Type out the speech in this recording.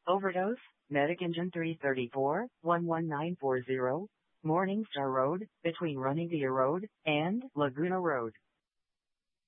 Overdose, Medic Engine 334, 11940, Morningstar Road, between Running Road and Laguna Road.